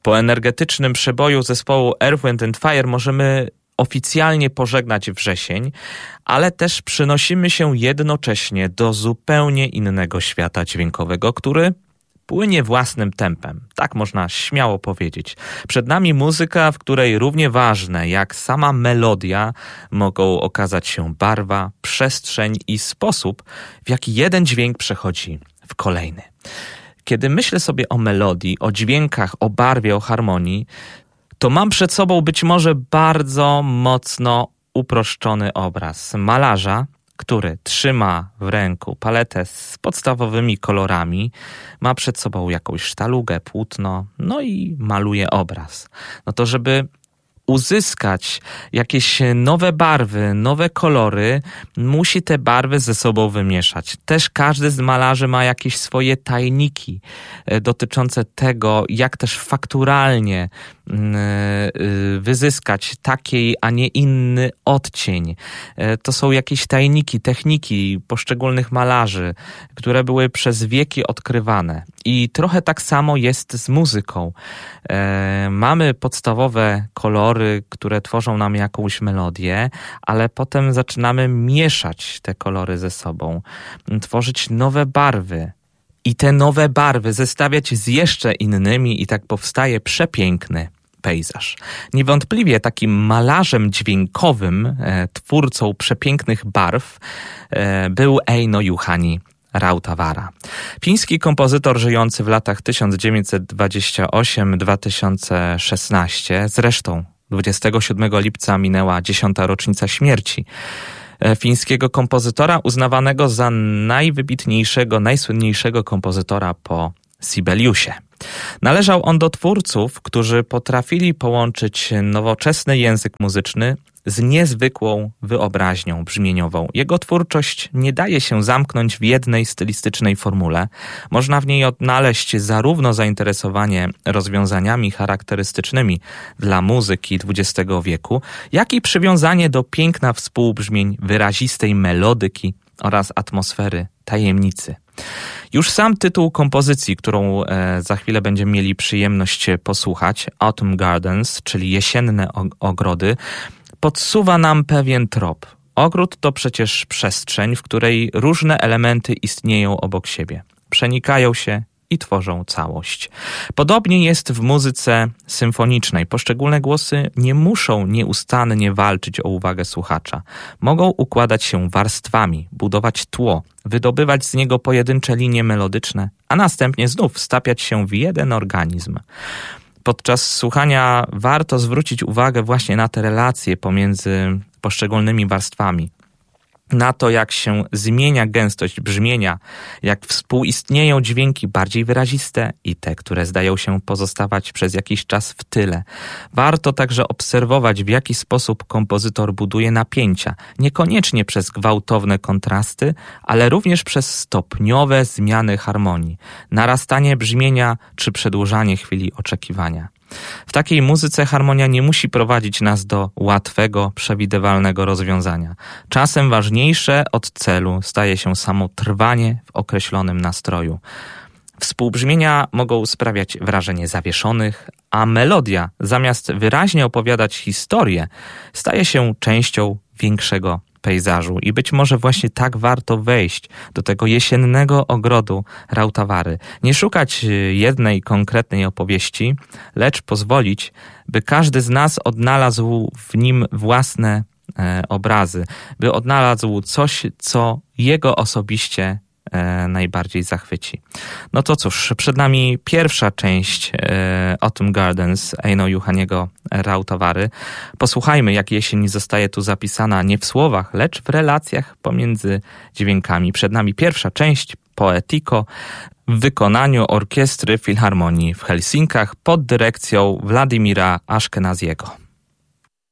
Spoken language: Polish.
Po energetycznym przeboju zespołu Earth, Wind & Fire możemy oficjalnie pożegnać wrzesień, ale też przenosimy się jednocześnie do zupełnie innego świata dźwiękowego, który płynie własnym tempem. Tak można śmiało powiedzieć. Przed nami muzyka, w której równie ważne jak sama melodia mogą okazać się barwa, przestrzeń i sposób, w jaki jeden dźwięk przechodzi w kolejny. Kiedy myślę sobie o melodii, o dźwiękach, o barwie, o harmonii, to mam przed sobą być może bardzo mocno uproszczony obraz malarza, który trzyma w ręku paletę z podstawowymi kolorami, ma przed sobą jakąś sztalugę, płótno, no i maluje obraz. No to żeby uzyskać jakieś nowe barwy, nowe kolory, musi te barwy ze sobą wymieszać. Też każdy z malarzy ma jakieś swoje tajniki dotyczące tego, jak też fakturalnie wyzyskać taki, a nie inny odcień. To są jakieś tajniki, techniki poszczególnych malarzy, które były przez wieki odkrywane. I trochę tak samo jest z muzyką. Mamy podstawowe kolory, które tworzą nam jakąś melodię, ale potem zaczynamy mieszać te kolory ze sobą, tworzyć nowe barwy. I te nowe barwy zestawiać z jeszcze innymi i tak powstaje przepiękny pejzaż. Niewątpliwie takim malarzem dźwiękowym, twórcą przepięknych barw był Eino Juhani Rautavaara. Fiński kompozytor żyjący w latach 1928-2016. Zresztą 27 lipca minęła 10. rocznica śmierci fińskiego kompozytora, uznawanego za najwybitniejszego, najsłynniejszego kompozytora po Sibeliusie. Należał on do twórców, którzy potrafili połączyć nowoczesny język muzyczny z niezwykłą wyobraźnią brzmieniową. Jego twórczość nie daje się zamknąć w jednej stylistycznej formule. Można w niej odnaleźć zarówno zainteresowanie rozwiązaniami charakterystycznymi dla muzyki XX wieku, jak i przywiązanie do piękna współbrzmień, wyrazistej melodyki oraz atmosfery tajemnicy. Już sam tytuł kompozycji, którą za chwilę będziemy mieli przyjemność posłuchać, Autumn Gardens, czyli jesienne ogrody, podsuwa nam pewien trop. Ogród to przecież przestrzeń, w której różne elementy istnieją obok siebie, przenikają się i tworzą całość. Podobnie jest w muzyce symfonicznej. Poszczególne głosy nie muszą nieustannie walczyć o uwagę słuchacza. Mogą układać się warstwami, budować tło, wydobywać z niego pojedyncze linie melodyczne, a następnie znów stapiać się w jeden organizm. Podczas słuchania warto zwrócić uwagę właśnie na te relacje pomiędzy poszczególnymi warstwami. Na to, jak się zmienia gęstość brzmienia, jak współistnieją dźwięki bardziej wyraziste i te, które zdają się pozostawać przez jakiś czas w tyle. Warto także obserwować, w jaki sposób kompozytor buduje napięcia, niekoniecznie przez gwałtowne kontrasty, ale również przez stopniowe zmiany harmonii, narastanie brzmienia czy przedłużanie chwili oczekiwania. W takiej muzyce harmonia nie musi prowadzić nas do łatwego, przewidywalnego rozwiązania. Czasem ważniejsze od celu staje się samo trwanie w określonym nastroju. Współbrzmienia mogą sprawiać wrażenie zawieszonych, a melodia, zamiast wyraźnie opowiadać historię, staje się częścią większego pejzażu. I być może właśnie tak warto wejść do tego jesiennego ogrodu Rautavaary. Nie szukać jednej konkretnej opowieści, lecz pozwolić, by każdy z nas odnalazł w nim własne obrazy, by odnalazł coś, co jego osobiście najbardziej zachwyci. No to cóż, przed nami pierwsza część Autumn Gardens Eino Juhaniego Rautavaary. Posłuchajmy, jak jesień zostaje tu zapisana nie w słowach, lecz w relacjach pomiędzy dźwiękami. Przed nami pierwsza część Poetico w wykonaniu Orkiestry Filharmonii w Helsinkach pod dyrekcją Władimira Aszkenaziego.